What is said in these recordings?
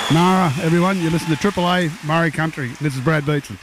Nara, everyone, you listen to Triple A, Murray Country. This is Brad Beetson.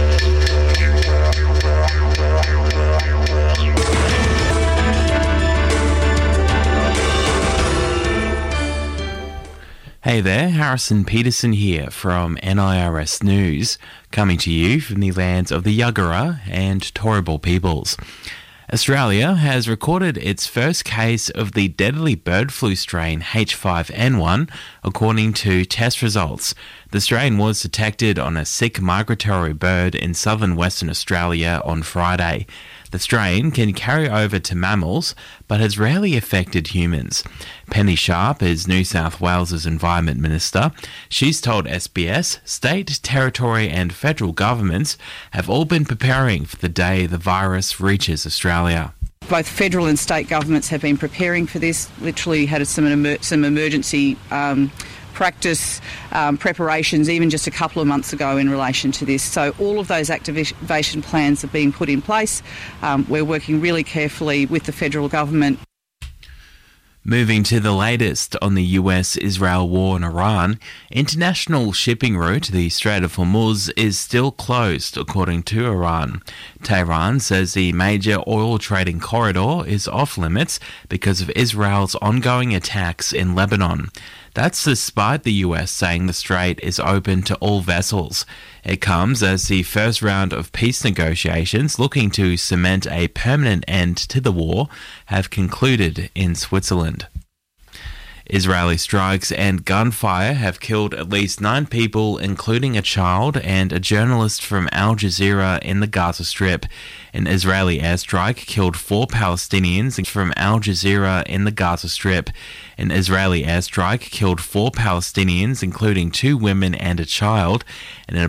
Hey there, Harrison Peterson here from NIRS News, coming to you from the lands of the Yagara and Turrbal peoples. Australia has recorded its first case of the deadly bird flu strain H5N1, according to test results. The strain was detected on a sick migratory bird in southern Western Australia on Friday. The strain can carry over to mammals, but has rarely affected humans. Penny Sharp is New South Wales's Environment Minister. She's told SBS state, territory and federal governments have all been preparing for the day the virus reaches Australia. Both federal and state governments have been preparing for this, literally had some emergency practice preparations even just a couple of months ago in relation to this. So all of those activation plans have been put in place. We're working really carefully with the federal government. Moving to the latest on the US-Israel war in Iran, international shipping route, the Strait of Hormuz, is still closed, according to Iran. Tehran says the major oil trading corridor is off limits because of Israel's ongoing attacks in Lebanon. That's despite the US saying the strait is open to all vessels. It comes as the first round of peace negotiations looking to cement a permanent end to the war have concluded in Switzerland. Israeli strikes and gunfire have killed at least 9 people, including a child and a journalist from Al Jazeera in the Gaza Strip. An Israeli airstrike killed 4 Palestinians from Al Jazeera in the Gaza Strip. An Israeli airstrike killed 4 Palestinians, including 2 women and a child, and